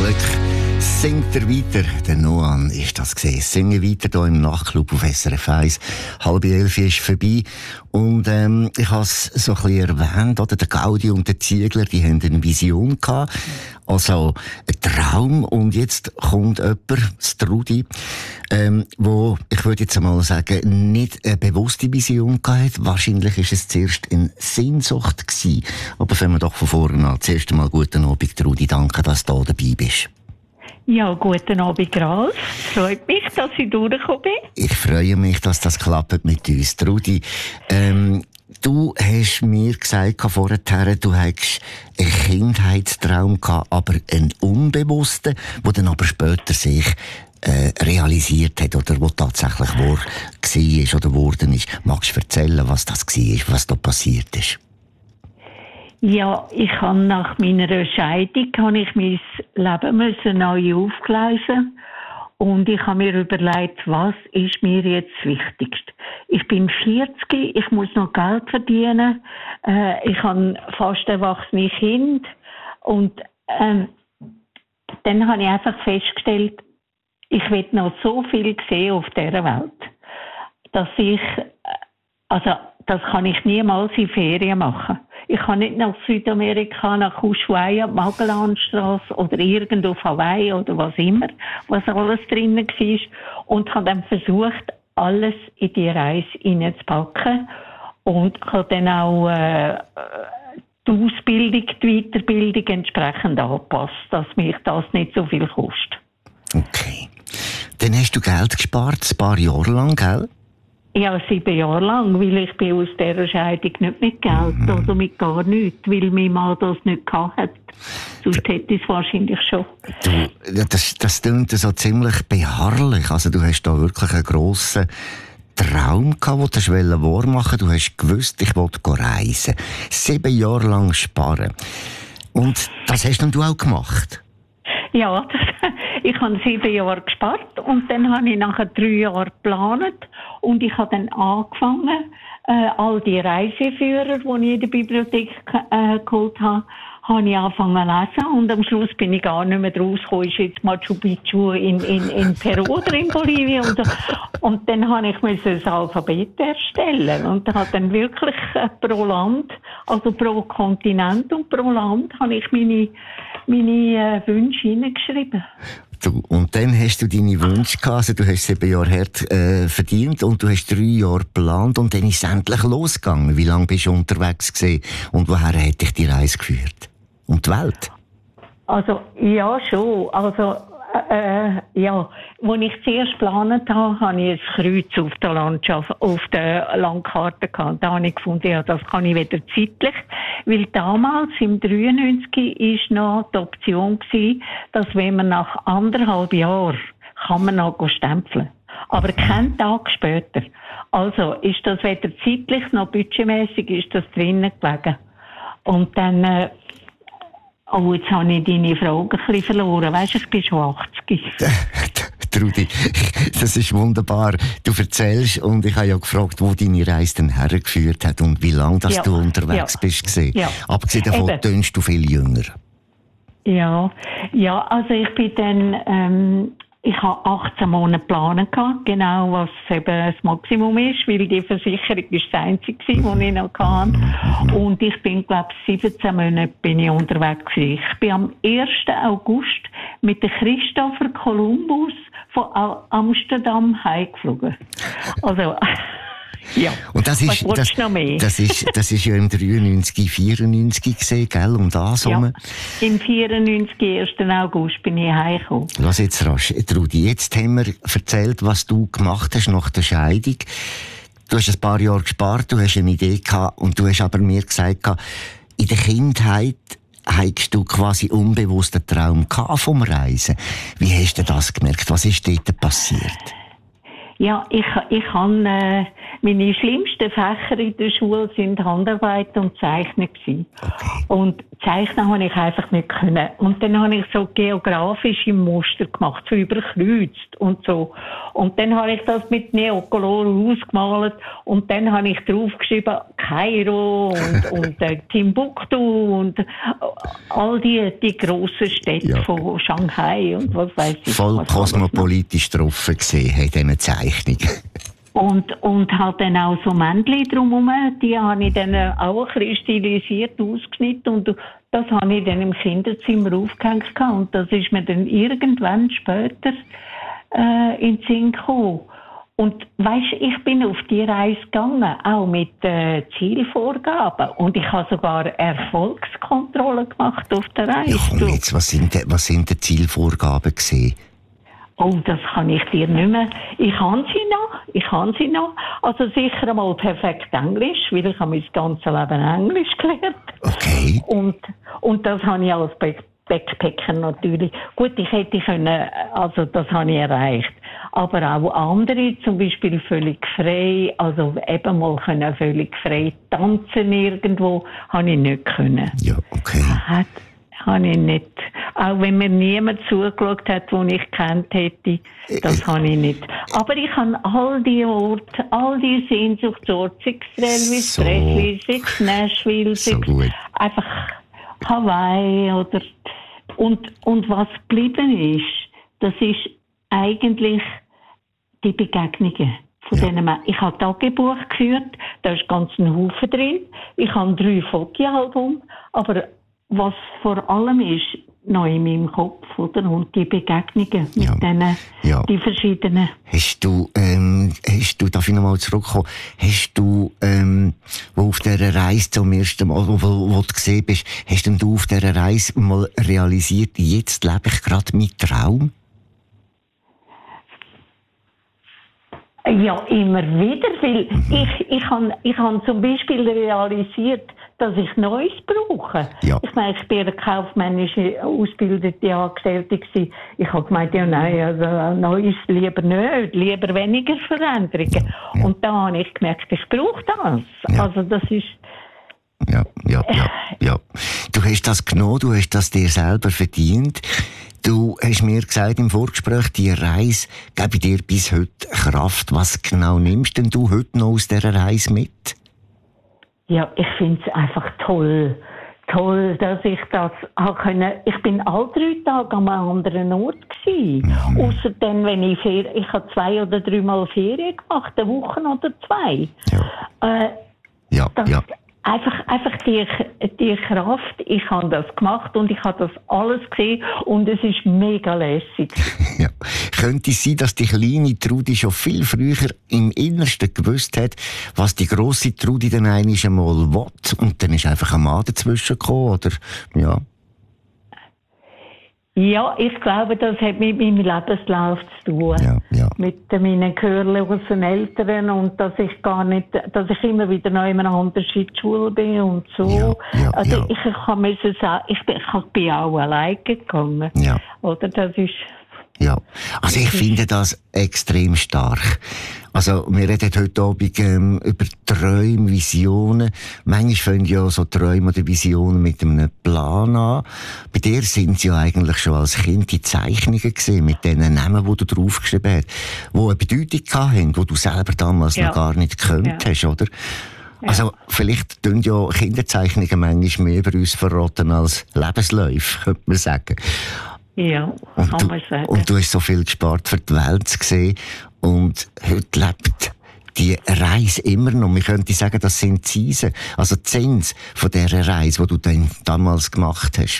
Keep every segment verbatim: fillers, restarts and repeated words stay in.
Glück. Singt er weiter, der Noan ist das gesehen. Singen weiter hier im Nachtclub auf S R F eins. Halb elf ist vorbei. Und ähm, ich habe es so ein bisschen erwähnt, oder? Der Gaudi und der Ziegler, die haben eine Vision gehabt. Also ein Traum. Und jetzt kommt jemand, das Trudi, ähm, wo, ich würde jetzt einmal sagen, nicht eine bewusste Vision gehabt hat. Wahrscheinlich ist es zuerst eine Sehnsucht gewesen. Aber fangen wir doch von vorne an. Zuerst einmal guten Abend, Trudi. Danke, dass du hier dabei bist. Ja, guten Abend, Ralf. Freut mich, dass ich durchgekommen bin. Ich freue mich, dass das klappt mit uns. Trudi, ähm, du hast mir gesagt vorher, du hättest einen Kindheitstraum gehabt, aber einen unbewussten, der dann aber später sich äh, realisiert hat oder wo tatsächlich wahr war oder geworden ist. Magst du erzählen, was das war, was da passiert ist? Ja, ich habe nach meiner Scheidung habe ich mein Leben müssen neu aufgleisen und ich habe mir überlegt, was ist mir jetzt das Wichtigste. Ich bin vierzig, ich muss noch Geld verdienen, äh, ich habe fast erwachsene Kinder und ähm, dann habe ich einfach festgestellt, ich will noch so viel sehen auf dieser Welt, dass ich, also das kann ich niemals in Ferien machen. Ich kann nicht nach Südamerika, nach Ushuaia, Magellanstrasse oder irgendwo auf Hawaii oder was immer, was alles drinnen war. Und habe dann versucht, alles in die Reise hineinzupacken. Und habe dann auch äh, die Ausbildung, die Weiterbildung entsprechend angepasst, dass mich das nicht so viel kostet. Okay. Dann hast du Geld gespart, ein paar Jahre lang, gell? Ja, sieben Jahre lang, weil ich bin aus dieser Scheidung nicht mit Geld, mhm. also mit gar nichts, weil mein Mann das nicht gehabt hat. Sonst hätte ich es wahrscheinlich schon. Du, das, das klingt so ziemlich beharrlich. Also du hast da wirklich einen grossen Traum gehabt, den du wahr machen. Du hast gewusst, ich wollte reisen. Sieben Jahre lang sparen. Und das hast dann du auch gemacht? Ja, das, ich habe sieben Jahre gespart und dann habe ich nachher drei Jahre geplant und ich habe dann angefangen, äh, all die Reiseführer, die ich in der Bibliothek äh, geholt habe, habe ich angefangen zu lesen und am Schluss bin ich gar nicht mehr rausgekommen, ist jetzt Machu Picchu in, in, in Peru oder in Bolivien und so. Und dann habe ich mir das Alphabet erstellen und habe dann wirklich äh, pro Land, also pro Kontinent und pro Land habe ich meine, meine äh, Wünsche hineingeschrieben. Du, und dann hast du deine Wünsche gehabt, also du hast sieben Jahre hart äh, verdient und du hast drei Jahre geplant und dann ist es endlich losgegangen. Wie lange bist du unterwegs gewesen und woher hat dich die Reise geführt? Um die Welt? Also, ja, schon. Also, äh, ja. Als ich zuerst geplant habe, habe ich ein Kreuz auf der Landschaft, auf der Landkarte gehabt. Da habe ich gefunden, ja, das kann ich wieder zeitlich. Weil damals, im dreiundneunzig, ist noch die Option gewesen, dass wenn man nach anderthalb Jahren kann man noch stempeln. Aber keinen Tag später. Also, ist das weder zeitlich noch budgetmässig, ist das drinnen gelegen. Und dann, äh, oh, jetzt habe ich deine Frage ein bisschen verloren. Weisst du, ich bin schon achtzig. Trudi, das ist wunderbar. Du erzählst und ich habe ja gefragt, wo deine Reise denn hergeführt hat und wie lange dass ja. du unterwegs ja. bist gewesen. Ja. Abgesehen davon tönst du viel jünger. Ja, ja, also ich bin dann, ähm, ich habe achtzehn Monate geplant gehabt, genau was eben das Maximum ist, weil die Versicherung ist das Einzige, die ich noch hatte. Und ich bin, glaube ich, siebzehn Monate bin ich unterwegs gewesen. Ich bin am ersten August mit dem Christopher Columbus von Amsterdam heimgeflogen. Also, ja. Und das ist, das, das ist, das ist ja im dreiundneunzig, vierundneunzig gesehen, gell, um das herum. Ja, im vierundneunzig, ersten August bin ich heimgekommen. Lass jetzt rasch, Trudi, jetzt haben wir erzählt, was du gemacht hast nach der Scheidung. Du hast ein paar Jahre gespart, du hast eine Idee gehabt und du hast aber mir gesagt, in der Kindheit hast du quasi unbewusst einen Traum gehabt vom Reisen. Wie hast du das gemerkt? Was ist dort passiert? Ja, ich, ich habe, äh, meine schlimmsten Fächer in der Schule sind Handarbeit und Zeichnen gewesen. Okay. Und Zeichnen habe ich einfach nicht können. Und dann habe ich so geografische Muster gemacht, so überkreuzt und so. Und dann habe ich das mit Neocolor ausgemalt und dann habe ich draufgeschrieben Kairo und, und äh, Timbuktu und all die, die grossen Städte Ja. von Shanghai und was weiß ich. Voll was alles noch. kosmopolitisch getroffen gesehen, in diesen Zeichnungen. Und, und halt dann auch so Männchen drumherum, die habe ich dann auch ein bisschen stilisiert ausgeschnitten und das habe ich dann im Kinderzimmer aufgehängt gehabt. Und das ist mir dann irgendwann später äh, in den Sinn gekommen. Und weisst, ich bin auf die Reise gegangen, auch mit äh, Zielvorgaben. Und ich habe sogar Erfolgskontrollen gemacht auf der Reise. Ja, komm jetzt, was sind, denn- was sind die Zielvorgaben gewesen? Oh, das kann ich dir nicht mehr. Ich kann sie noch. Ich kann sie noch. Also sicher einmal perfekt Englisch, weil ich habe mein ganzes Leben Englisch gelernt. Okay. Und, und das habe ich als Back- Backpacker natürlich. Gut, ich hätte können, also das habe ich erreicht. Aber auch andere, zum Beispiel völlig frei, also eben mal können völlig frei tanzen irgendwo, habe ich nicht können. Ja, okay. Hat, habe ich nicht. Auch wenn mir niemand zugeschaut hat, den ich kennt hätte, das habe ich nicht. Aber ich habe all die Orte, all die Sehnsuchtsorte, sei es Elvis So. Presley, sei es Nashville, So sei es gut. einfach Hawaii oder und, und was geblieben ist, das ist eigentlich die Begegnungen von Ja. denen Menschen. Ich habe Tagebuch geführt, da ist ganz ein Haufen drin. Ich habe drei Fotoalbum, aber was vor allem ist, noch in meinem Kopf, oder? Und die Begegnungen Ja. mit denen, Ja. die verschiedenen. Hast du, ähm, hast du, darf ich nochmal zurückkommen, hast du, ähm, wo auf dieser Reise zum ersten Mal, wo, wo, wo du gesehen bist, hast denn du auf dieser Reise mal realisiert, jetzt lebe ich gerade meinen Traum? Ja, immer wieder, weil ich, ich habe ich hab zum Beispiel realisiert, dass ich Neues brauche. Ja. Ich meine, ich bin eine kaufmännische ausgebildete Angestellte gewesen. Ich habe gemeint, ja nein, also Neues lieber nicht, lieber weniger Veränderungen. Ja. Und da habe ich gemerkt, ich brauche das. Ja. Also das ist... Ja, ja, ja, ja. Du hast das genommen, du hast das dir selber verdient. Du hast mir gesagt im Vorgespräch, die Reise gebe dir bis heute Kraft. Was genau nimmst denn du heute noch aus dieser Reise mit? Ja, ich finde es einfach toll. Toll, dass ich das auch können. Ich bin alle drei Tage an einem anderen Ort gewesen. Mhm. Ausser dann, wenn ich Ferien, ich habe zwei oder dreimal Ferien gemacht, eine Woche oder zwei. Ja. Äh, Ja, das, ja. Einfach, einfach die, die Kraft, ich habe das gemacht und ich habe das alles gesehen und es ist mega lässig. Ja. Könnte es sein, dass die kleine Trudi schon viel früher im Innersten gewusst hat, was die grosse Trudi dann einmal einmal will, und dann ist einfach ein Mann dazwischen gekommen, oder? Ja. Ja, ich glaube, das hat mit meinem Lebenslauf zu tun. Ja, ja. Mit meinen gehörlosen Eltern und dass ich gar nicht, dass ich immer wieder noch jemand anders in die Schule bin und so. Ja, ja, also ja. ich, ich kann müssen sagen, ich bin, ich bin auch alleine gegangen. Ja. Oder das ist... Ja, also ich finde das extrem stark. Also wir reden heute Abend ähm, über Träume, Visionen. Manchmal fangen ja so Träume oder Visionen mit einem Plan an. Bei dir sind es ja eigentlich schon als Kind die Zeichnungen gesehen mit den Namen, die du draufgeschrieben hast, die eine Bedeutung hatten, die du selber damals Ja. noch gar nicht gekannt Ja. hast, oder? Also vielleicht tun ja Kinderzeichnungen manchmal mehr über uns verraten als Lebensläufe, könnte man sagen. Ja, Und kann du, man sagen. und du hast so viel gespart, für die Welt zu sehen. Und heute lebt die Reise immer noch. Wir könnten sagen, das sind die Zinsen, also die Zins von dieser Reise, die du dann damals gemacht hast.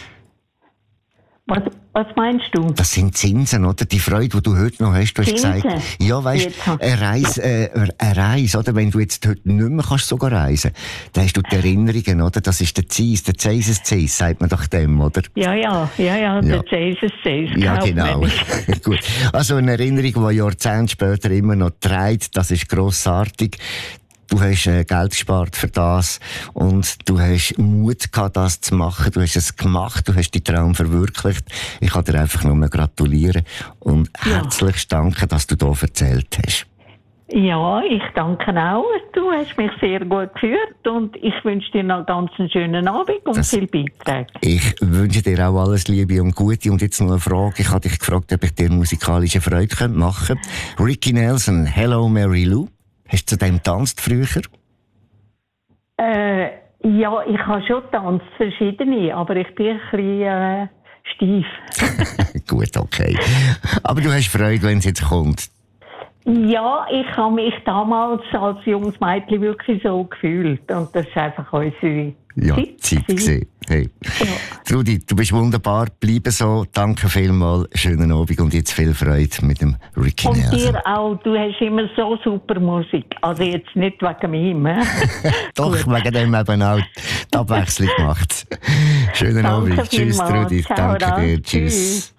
Was, was meinst du? Das sind Zinsen, oder? Die Freude, die du heute noch hast. Du hast Zinsen? gesagt, ja, weißt, Jetzt. eine Reise, äh, eine Reise, oder? Wenn du jetzt heute nicht mehr kannst sogar reisen, dann hast du die Erinnerungen, oder? Das ist der Zins, der Zeises-Zins, sagt man doch dem, oder? Ja, ja, ja, ja, Ja. der Jesus says. Ja, genau. Gut. Also eine Erinnerung, die Jahrzehnte später immer noch trägt, das ist grossartig. Du hast äh, Geld gespart für das und du hast Mut gehabt, das zu machen. Du hast es gemacht, du hast deinen Traum verwirklicht. Ich kann dir einfach nur gratulieren und Ja. herzlich danken, dass du da erzählt hast. Ja, ich danke auch. Du hast mich sehr gut geführt und ich wünsche dir noch ganz einen schönen Abend und Das- viel Beitrag. Ich wünsche dir auch alles Liebe und Gute. Und jetzt noch eine Frage. Ich habe dich gefragt, ob ich dir musikalische Freude machen könnte. Ricky Nelson, Hello Mary Lou. Hast du zu dem getanzt früher? Äh, ja, ich habe schon getanzt, verschiedene, aber ich bin ein bisschen äh, steif. Gut, okay. Aber du hast Freude, wenn es jetzt kommt. Ja, ich habe mich damals als junges Mädchen wirklich so gefühlt. Und das ist einfach unsere Ja, Zeit Zeit gewesen. gesehen. Hey. Ja. Trudi, du bist wunderbar. Bleibe so. Danke vielmals. Schönen Abend und jetzt viel Freude mit dem Ricky Und Nelson. dir auch, du hast immer so super Musik. Also jetzt nicht wegen mir. Doch, wegen dem eben auch die Abwechslung macht. Schönen Danke Abend. Tschüss, vielmals. Trudi. Ciao, Danke dann. dir. Tschüss. Tschüss.